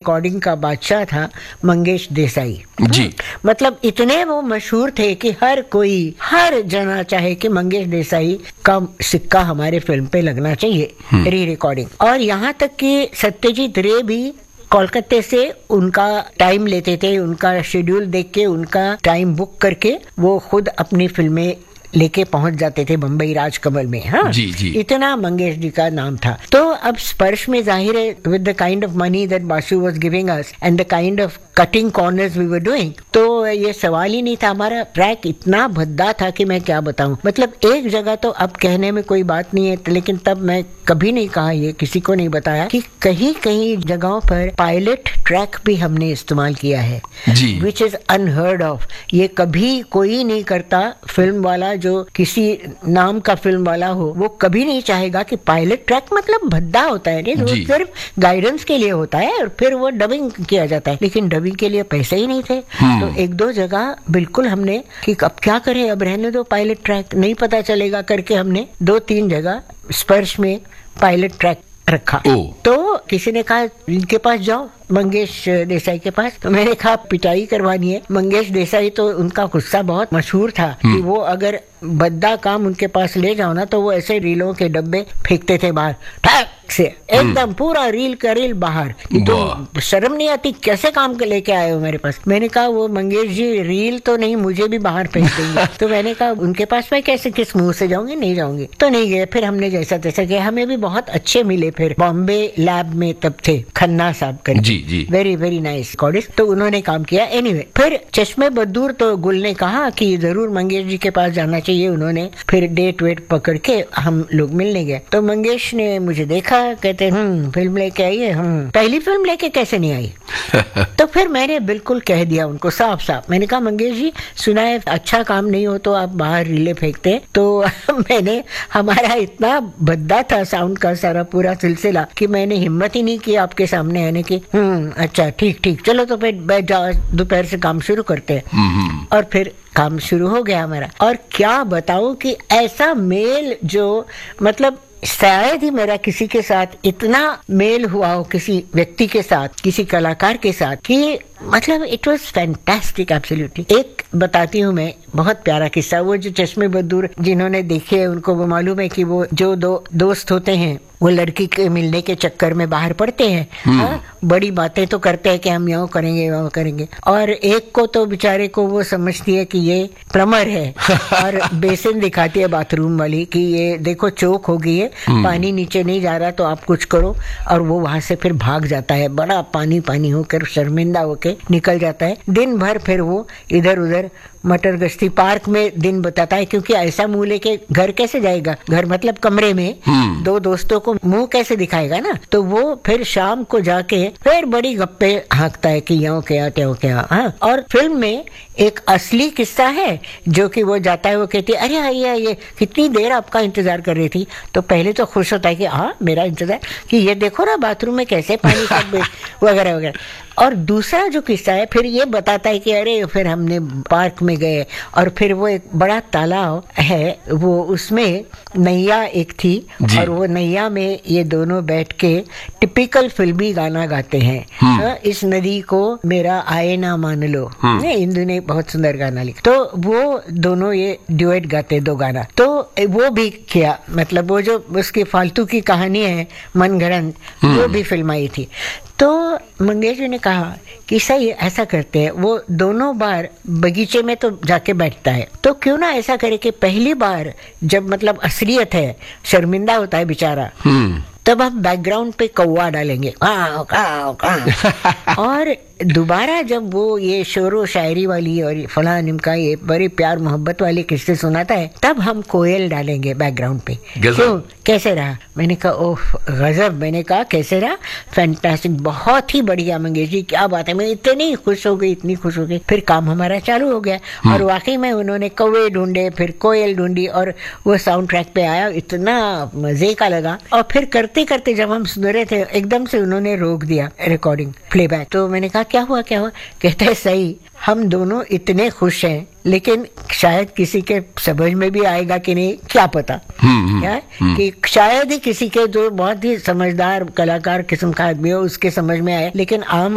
Recording का बादशाह था मंगेश देसाई जी। मतलब इतने वो मशहूर थे कि हर जना चाहे कि मंगेश देसाई का सिक्का हमारे फिल्म पे लगना चाहिए, री रिकॉर्डिंग। और यहाँ तक कि सत्यजीत रे भी कोलकाता से उनका टाइम लेते थे, उनका शेड्यूल देख के, उनका टाइम बुक करके वो खुद अपनी फिल्में लेके पहुंच जाते थे बम्बई राजकमल में। हाँ जी, जी। इतना मंगेश जी का नाम था। तो अब स्पर्श में जाहिर है with the kind of money that Basu was giving us and the kind of cutting corners we were doing, तो ये सवाल ही नहीं था। हमारा ट्रैक इतना भद्दा था कि मैं क्या बताऊं। मतलब एक जगह तो अब कहने में कोई बात नहीं है, लेकिन तब मैं कभी नहीं कहा, ये किसी को नहीं बताया कि कहीं कहीं जगहों पर पायलट ट्रैक भी हमने इस्तेमाल किया है, विच इज अनहर्ड ऑफ। ये कभी कोई नहीं करता। फिल्म वाला जो किसी नाम का फिल्म वाला हो वो कभी नहीं चाहेगा कि पायलट ट्रैक मतलब भद्दा होता है, वो सिर्फ गाइडेंस के लिए होता है और फिर वो डबिंग किया जाता है, लेकिन डबिंग के लिए पैसे ही नहीं थे। तो एक दो जगह बिल्कुल हमने कि अब क्या करें, अब रहने दो पायलट ट्रैक, नहीं पता चलेगा करके हमने 2-3 जगह स्पर्श में पायलट ट्रैक रखा। तो किसी ने कहा इनके पास जाओ, मंगेश देसाई के पास। तो मैंने कहा पिटाई करवानी है। मंगेश देसाई तो उनका गुस्सा बहुत मशहूर था कि वो अगर बद्दा काम उनके पास ले जाओ ना तो वो ऐसे रीलों के डब्बे फेंकते थे बाहर, ठाक से एकदम पूरा रील का रील बाहर। तो शर्म नहीं आती, कैसे काम के लेके आए हो मेरे पास। मैंने कहा वो मंगेश जी रील तो नहीं, मुझे भी बाहर फेंक देंगे। तो मैंने कहा उनके पास मैं कैसे, किस मुंह से जाऊंगी, नहीं जाऊंगी। तो नहीं गए। फिर हमने जैसा तैसा किया, हमें भी बहुत अच्छे मिले। फिर बॉम्बे लैब में तब थे खन्ना साहब करके, वेरी वेरी नाइस रिकॉर्डिस्ट, तो उन्होंने काम किया। एनीवे फिर चश्मे बदूर तो गुल ने कहा कि जरूर मंगेश जी के पास जाना चाहिए। उन्होंने फिर डेट वेट पकड़ के हम लोग मिलने गए। तो मंगेश ने मुझे देखा, कहते फिल्म लेके आई है। पहली फिल्म लेके कैसे नहीं आई। तो फिर मैंने बिल्कुल कह दिया उनको साफ साफ, मैंने कहा मंगेश जी सुना है अच्छा काम नहीं हो तो आप बाहर रीले फेंकते हैं। तो मैंने, हमारा इतना भद्दा था साउंड का सारा पूरा सिलसिला कि मैंने हिम्मत ही नहीं की आपके सामने आने की। अच्छा ठीक चलो तो फिर बैठ जाओ, दोपहर से काम शुरू करते हैं। और फिर काम शुरू हो गया हमारा। और क्या बताऊं कि ऐसा मेल जो मतलब शायद ही मेरा किसी के साथ इतना मेल हुआ हो, किसी व्यक्ति के साथ, किसी कलाकार के साथ, कि मतलब इट वाज फैंटास्टिक एब्सोल्युटली। एक बताती हूँ मैं, बहुत प्यारा किस्सा। वो जो चश्मे बदूर जिन्होंने देखे उनको वो मालूम है कि वो जो दो दोस्त होते हैं वो लड़की के मिलने के चक्कर में बाहर पड़ते हैं। बड़ी बातें तो करते हैं कि हम यूँ करेंगे वो करेंगे, और एक को तो बेचारे को वो समझती है कि ये प्लम्बर है और बेसिन दिखाती है बाथरूम वाली कि ये देखो चोक हो गई है, पानी नीचे नहीं जा रहा तो आप कुछ करो। और वो वहां से फिर भाग जाता है, बड़ा पानी होकर शर्मिंदा होकर निकल जाता है। दिन भर फिर वो इधर उधर मटर गश्ती पार्क में दिन बताता है, क्योंकि ऐसा मुंह लेके घर कैसे जाएगा, घर मतलब कमरे में दो दोस्तों को मुंह कैसे दिखाएगा ना। तो वो फिर शाम को जाके फिर बड़ी गप्पे हाँकता है कि यो क्या त्यों क्या। हाँ, और फिल्म में एक असली किस्सा है जो कि वो जाता है, वो कहती है अरे आइए ये कितनी देर आपका इंतजार कर रही थी। तो पहले तो खुश होता है कि हाँ मेरा इंतजार, कि ये देखो ना बाथरूम में कैसे पानी वगैरह वगैरह। और दूसरा जो किस्सा है फिर ये बताता है कि अरे फिर हमने पार्क में गए और फिर वो एक बड़ा तालाब है, वो उसमें नैया एक थी और वो नैया में ये दोनों बैठ के टिपिकल फिल्मी गाना गाते हैं। इस नदी को मेरा आए ना मान लो, इंदु ने बहुत सुंदर गाना लिखा। तो वो दोनों ये ड्यूएट गाते दो गाना, तो वो भी किया। मतलब वो जो उसकी फालतू की कहानी है मनगढ़ंत, वो भी फिल्माई थी। तो मंगेश जी ने कहा कि सही ऐसा करते हैं, वो दोनों बार बगीचे में तो जाके बैठता है, तो क्यों ना ऐसा करे कि पहली बार जब मतलब असलियत है, शर्मिंदा होता है बेचारा, तब हम बैकग्राउंड पे कौवा डालेंगे और दोबारा जब वो ये शोरो शायरी वाली और फला निमका ये बड़े प्यार मोहब्बत वाले किस्से सुनाता है, तब हम कोयल डालेंगे बैकग्राउंड पे। क्यों, कैसे रहा? मैंने कहा ओह गजब। मैंने कहा कैसे रहा? फैंटास्टिक, बहुत ही बढ़िया मंगेश जी, क्या बात है। मैं इतनी खुश हो गई, इतनी खुश हो गई। फिर काम हमारा चालू हो गया और वाकई में उन्होंने कौवे ढूंढे, फिर कोयल ढूंढी और वो साउंड ट्रैक पे आया, इतना मजे का लगा। और फिर करते करते जब हम सुन रहे थे एकदम से उन्होंने रोक दिया रिकॉर्डिंग प्लेबैक। तो मैंने कहा क्या हुआ क्या हुआ? कहते हैं सही, हम दोनों इतने खुश हैं, लेकिन शायद किसी के समझ में भी आएगा कि नहीं क्या पता। क्या कि शायद ही किसी के जो बहुत ही समझदार कलाकार किस्म का आदमी हो उसके समझ में आए, लेकिन आम